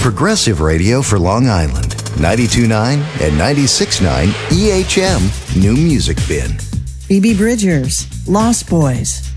Progressive Radio for Long Island. 92.9 and 96.9 EHM New Music Bin. Phoebe Bridgers, Lost Boys.